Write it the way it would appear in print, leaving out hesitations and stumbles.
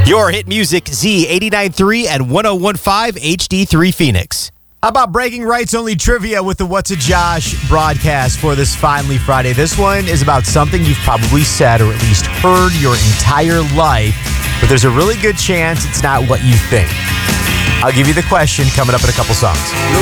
Your hit music, Z89.3 and 101.5 HD3 Phoenix. How about bragging rights only trivia with the What's a Josh broadcast for this Finally Friday? This one is about something you've probably said or at least heard your entire life, but there's a really good chance it's not what you think. I'll give you the question coming up in a couple songs.